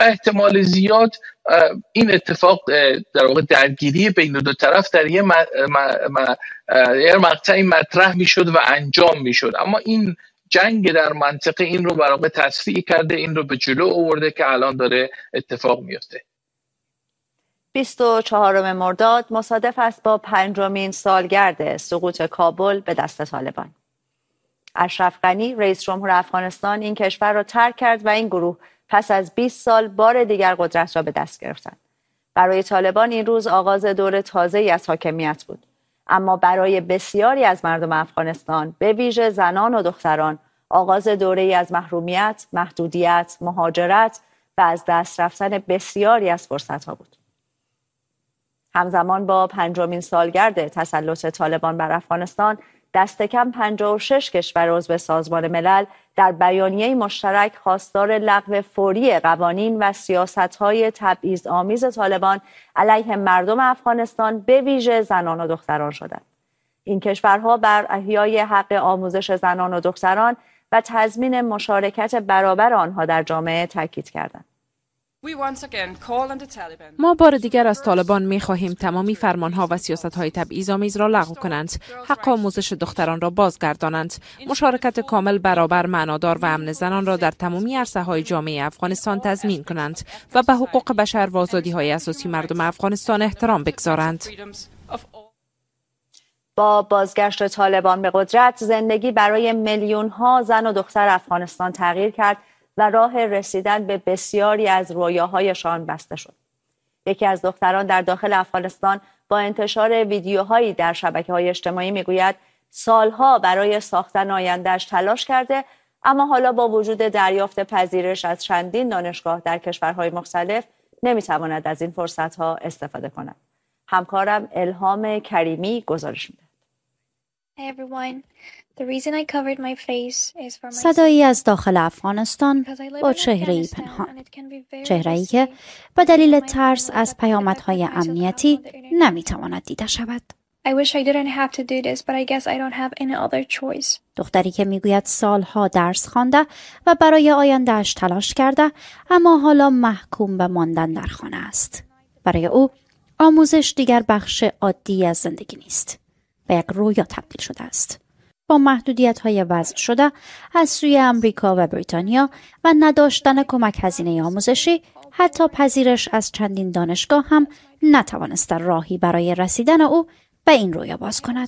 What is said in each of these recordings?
احتمال زیاد این اتفاق در واقع درگیری بین دو طرف در یه مقطعی مطرح میشد و انجام میشد، اما این جنگ در منطقه این رو در واقع تسریع کرده، این رو به جلو آورده که الان داره اتفاق میفته. 24 مرداد مصادف است با 5مین سالگرد سقوط کابل به دست طالبان. اشرف غنی رئیس جمهور افغانستان این کشور را ترک کرد و این گروه پس از 20 سال بار دیگر قدرت را به دست گرفتند. برای طالبان این روز آغاز دور تازه‌ای از حاکمیت بود، اما برای بسیاری از مردم افغانستان به ویژه زنان و دختران آغاز دوره‌ای از محرومیت، محدودیت، مهاجرت و از دست رفتن بسیاری از فرصت‌ها بود. همزمان با 5مین سالگرد تسلط طالبان بر افغانستان، دست کم 56 کشور عضو سازمان ملل در بیانیه مشترک خواستار لغو فوری قوانین و سیاست‌های تبعیض‌آمیز طالبان علیه مردم افغانستان به ویژه زنان و دختران شدند. این کشورها بر احیای حق آموزش زنان و دختران و تضمین مشارکت برابر آنها در جامعه تاکید کردند. ما بار دیگر از طالبان می‌خواهیم تمامی فرمانها و سیاست‌های تبعیض‌آمیز را لغو کنند، حق آموزش دختران را بازگردانند، مشارکت کامل، برابر، معنادار و امن زنان را در تمامی عرصه‌های جامعه افغانستان تضمین کنند و به حقوق بشر و آزادی‌های اساسی مردم افغانستان احترام بگذارند. با بازگشت طالبان به قدرت، زندگی برای میلیون‌ها زن و دختر افغانستان تغییر کرد و راه رسیدن به بسیاری از رویاهایشان بسته شد. یکی از دختران در داخل افغانستان با انتشار ویدیوهایی در شبکه‌های اجتماعی میگوید سالها برای ساختن آینده‌اش تلاش کرده، اما حالا با وجود دریافت پذیرش از چندین دانشگاه در کشورهای مختلف نمیتواند از این فرصت‌ها استفاده کند. همکارم الهام کریمی گزارش می‌دهد. صدایی از داخل افغانستان با چهره‌ای پنهان، چهره‌ای که به دلیل ترس از پیامدهای امنیتی نمیتواند دیده شود. دختری که میگوید سالها درس خوانده و برای آینده‌اش تلاش کرده، اما حالا محکوم به ماندن در خانه است. برای او آموزش دیگر بخش عادی از زندگی نیست، به یک رویا تبدیل شده است. با محدودیت‌های وضع شده از سوی امریکا و بریتانیا و نداشتن کمک هزینه آموزشی، حتی پذیرش از چندین دانشگاه هم نتوانست راهی برای رسیدن او به این رویا باز کند.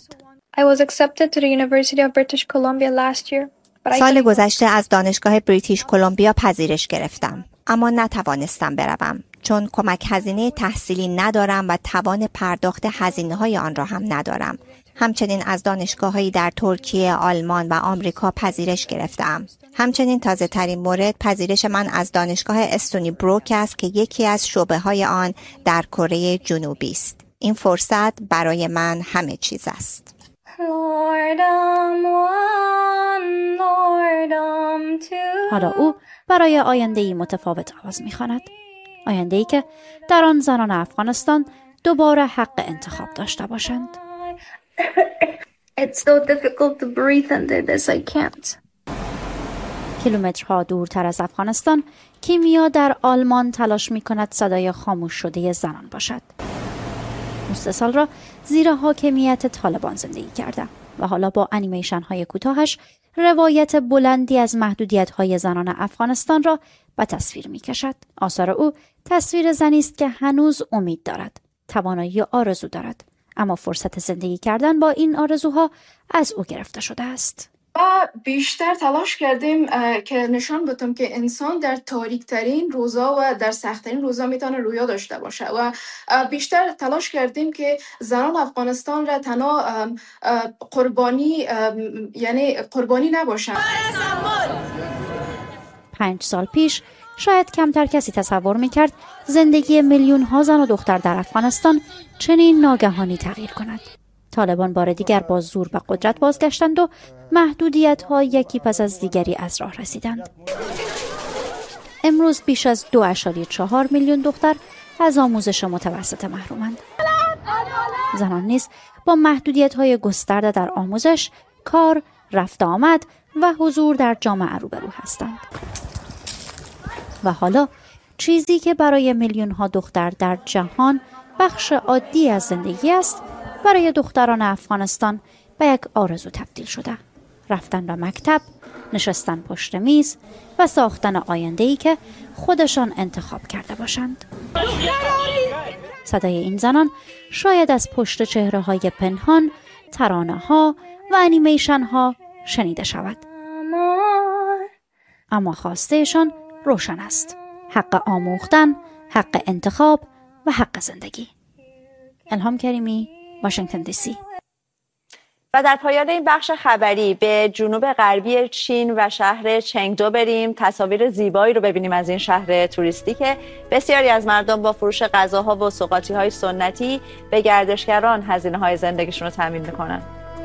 سال گذشته از دانشگاه بریتیش کلمبیا پذیرش گرفتم، اما نتوانستم بروم چون کمک هزینه تحصیلی ندارم و توان پرداخت هزینه‌های آن را هم ندارم. همچنین از دانشگاه‌هایی در ترکیه، آلمان و آمریکا پذیرش گرفتم. همچنین تازه ترین مورد پذیرش من از دانشگاه استونی بروک است که یکی از شعبه‌های آن در کره جنوبی است. این فرصت برای من همه چیز است. حالا او برای آینده‌ای متفاوت آواز می‌خواند. آینده‌ای که در آن زنان افغانستان دوباره حق انتخاب داشته باشند. It's so difficult to breathe under this. I can't. کیلومترها دورتر از افغانستان، کیمیا در آلمان تلاش می‌کند صدای خاموش شده زنان باشد. 3 سال را زیر حاکمیت طالبان زندگی کرده و حالا با انیمیشن‌های کوتاهش روایت بلندی از محدودیت‌های زنان افغانستان را به تصویر می‌کشد. آثار او تصویر زنی است که هنوز امید دارد، توانایی آرزو دارد، اما فرصت زندگی کردن با این آرزوها از او گرفته شده است. بیشتر تلاش کردیم که نشان بدیم که انسان در تاریک‌ترین روزا و در سخت‌ترین روزا میتونه رویا داشته باشه و بیشتر تلاش کردیم که زنان افغانستان را تنها قربانی نباشند. 5 سال پیش شاید کمتر کسی تصور میکرد زندگی میلیون‌ها زن و دختر در افغانستان چنین ناگهانی تغییر کند. طالبان بار دیگر با زور به قدرت بازگشتند و محدودیت‌ها یکی پس از دیگری از راه رسیدند. امروز بیش از 2.4 میلیون دختر از آموزش متوسط محرومند. زنان نیز با محدودیت‌های گسترده در آموزش، کار، رفت آمد و حضور در جامعه روبرو هستند. و حالا چیزی که برای میلیون ها دختر در جهان بخش عادی از زندگی است، برای دختران افغانستان به یک آرزو تبدیل شده. رفتن به مکتب، نشستن پشت میز و ساختن آینده‌ای که خودشان انتخاب کرده باشند. صدای این زنان شاید از پشت چهره‌های پنهان، ترانه‌ها و انیمیشن‌ها شنیده شود. اما خواستهشان روشن است: حق آموختن، حق انتخاب و حق زندگی. الهام کریمی، واشنگتن دی سی. و در پایان این بخش خبری به جنوب غربی چین و شهر چنگدو بریم. تصاویر زیبایی رو ببینیم از این شهر توریستی که بسیاری از مردم با فروش غذاها و سوغاتی‌های سنتی به گردشگران هزینه‌های زندگیشون رو تامین می‌کنن.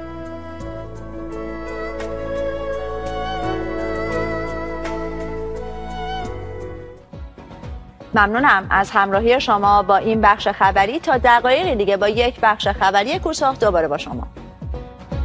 ممنونم از همراهی شما با این بخش خبری. تا دقایقی دیگه با یک بخش خبری کوتاه دوباره با شما.